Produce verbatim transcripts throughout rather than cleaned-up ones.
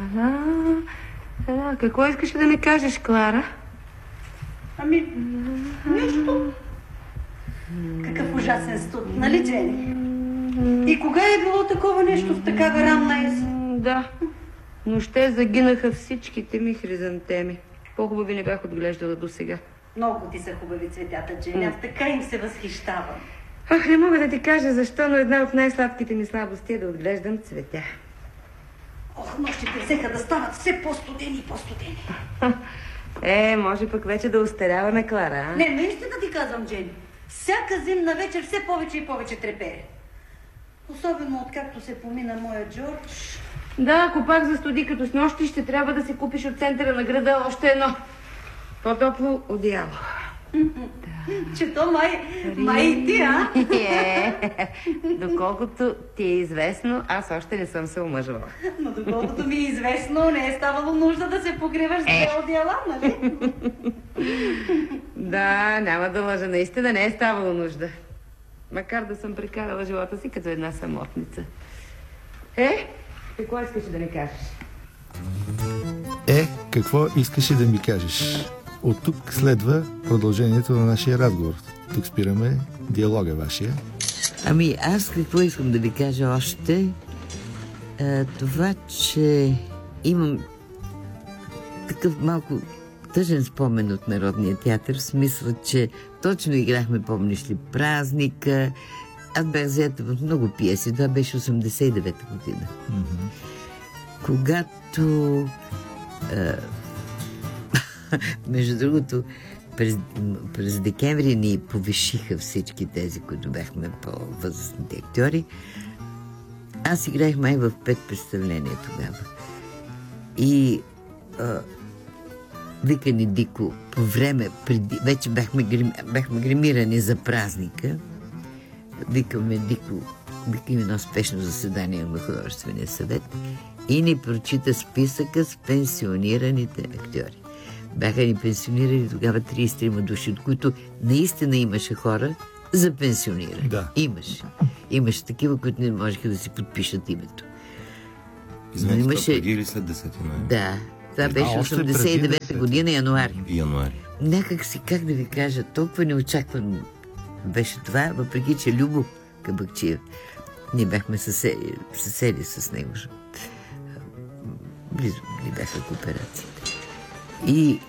А, а, какво искаш да ми кажеш, Клара? Ами, нищо. Какъв ужасен студ, нали, Джени? И кога е било такова нещо в такава ранна есен? Да, но ще загинаха всичките ми хризантеми. По-хубави не бях отглеждала до сега. Много ти са хубави цветята, Джени. Аз така им се възхищавам. Ах, не мога да ти кажа защо, но една от най-сладките ми слабости е да отглеждам цветя. Ох, нощите взеха да стават все по-студени и по-студени. Е, може пък вече да остаряваме, Клара, а? Не, наистина ти казвам, Джени. Всяка зимна вечер все повече и повече трепере. Особено откакто се помина моя Джордж. Да, ако пак застуди като с нощи, ще трябва да си купиш от центъра на града още едно по-топло одеяло. Да. Че то май, май и ти, а? Е, доколкото ти е известно, аз още не съм се омъжвала. Но доколкото ми е известно, не е ставало нужда да се покриваш с две одеяла, нали? Да, няма да лъжа, наистина не е ставало нужда. Макар да съм прекарала живота си като една самотница. Е, какво искаш да ми кажеш? Е, какво искаше да ми кажеш? От тук следва продължението на нашия разговор. Тук спираме диалога вашия. Ами аз какво искам да ви кажа още? А, това, че имам такъв малко тъжен спомен от Народния театър, в смисъл, че точно играхме, помниш ли, празника. Аз бях взета в много пиеси. Това беше осемдесет и девета година. Mm-hmm. Когато а, между другото, през, през декември ни повишиха всички тези, които бяхме по-възрастните актьори. Аз играех май в пет представления тогава. И а, вика ни Дико, по време, преди, вече бяхме, грим, бяхме гримирани за празника. Викаме Дико, вика им едно спешно заседание на художествения съвет и ни прочита списъка с пенсионираните актьори. Бяха ни пенсионирали тогава трийсет и три души, от които наистина имаше хора за пенсиониране. Да. Имаше. Имаше такива, които не можеха да си подпишат името. Извинете, имаше... преди или след десети ноември? Да. Това беше осемдесет и девета година, януари. Януари. Някак си, как да ви кажа, толкова неочаквано беше това, въпреки че Любо Кабакчиев, ние бяхме съседи, съседи с него. Близо ни бяха кооперациите. И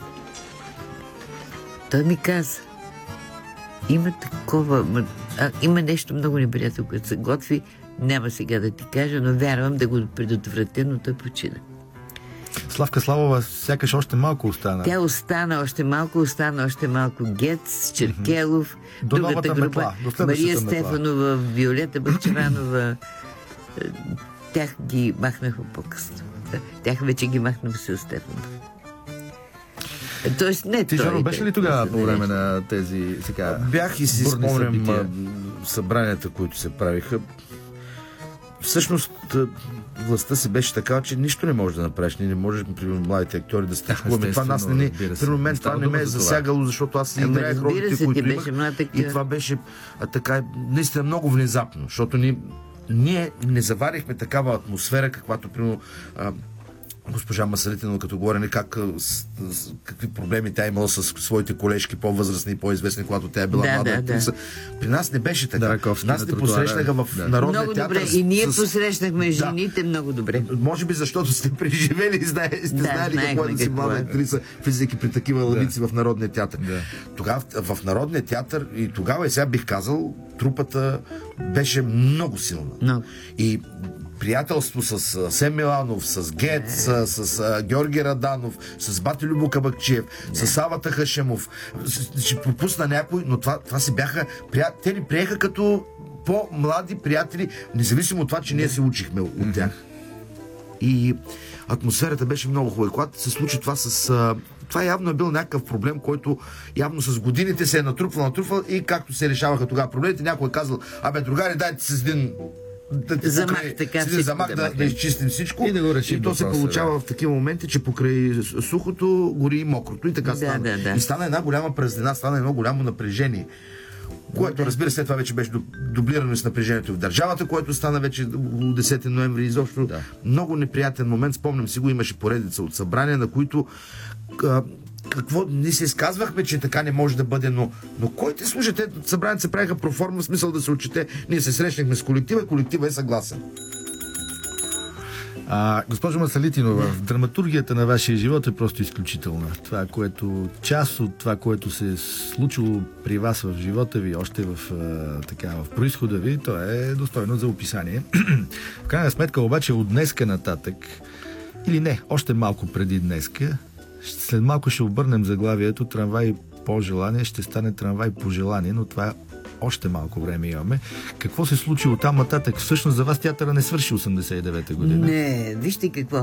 той ми каза, има такова, а, има нещо много неприятно, което се готви, няма сега да ти кажа, но вярвам да го предотвратя, но той почина. Славка Славова сякаш още малко остана. Тя остана още малко, остана още малко Гец, Черкелов, mm-hmm. другата група, Мария Стефанова, Виолета Бахчеванова. Тях ги махнаха по-късно. Тях вече ги махна Васил Стефанов. Тоест, не Ти, Жоро, беше ли тогава по време на тези сега... Бях и си спомням събранията, които се правиха. Всъщност, властта си беше така, че нищо не може да направиш. Ние не можеш, примерно, младите актьори да стъпваме. Това нас не ни... Примерно, мен това не ме е засягало, защото аз си играех ролите, които имах. И това беше а, така, наистина много внезапно, защото ни, ние не заварихме такава атмосфера, каквато, примерно, а, госпожа Масалитина, като говорене как, с, с, какви проблеми тя имала с своите колежки, по-възрастни и по-известни, когато тя е била да, млада да, актриса. Да. При нас не беше така. Раковски, нас не посрещнаха в да. Народния много театър. Добре. И ние с... посрещнахме жените да. Много добре. Може би защото сте преживели и знае, сте да, знаели какво е да си млада актриса, влизайки при такива да. Лавици в Народния театър. Да. Тогава в Народния театър и тогава и сега бих казал, трупата беше много силна. No. И приятелство с Сем Миланов, с Гец, с, с, с Георги Раданов, с Бати Любо Кабакчиев, с Савата Хашемов. Ще пропусна някой, но това, това си бяха... Те ни приеха като по-млади приятели, независимо от това, че ние се учихме от mm-hmm. тях. И атмосферата беше много хубава. Когато се случи това с... Това явно е бил някакъв проблем, който явно с годините се е натрупвал, натрупвал и както се решаваха тогава проблемите, някой е казал, абе, другари, дайте с един да, замах, покрай, така, си замах да, да изчистим всичко. И, да го решим и то се получава да. В такива моменти, че покрай сухото гори и мокрото и така да, стана. Да, да. И стана една голяма празнина, стана едно голямо напрежение. Което, разбира се, това вече беше дублирано с напрежението в държавата, което стана вече десети ноември. Изобщо да. Много неприятен момент. Спомням си го, имаше поредица от събрания, на които а, какво, ние се изказвахме, че така не може да бъде, но, но кой те слуша? Те събраният се правиха проформа, в смисъл да се отчете. Ние се срещнахме с колектива, колектива е съгласен. А, госпожо Масалитинова, драматургията на вашия живот е просто изключителна. Това, което, част от това, което се е случило при вас в живота ви, още в, а, така, в произхода ви, то е достойно за описание. В крайна сметка обаче от днеска нататък, или не, още малко преди днеска, след малко ще обърнем заглавието "Трамвай по желание" ще стане "Трамвай по желание", но това още малко време имаме. Какво се случи оттам нататък? Всъщност за вас театъра не свърши осемдесет и девета година. Не, вижте какво.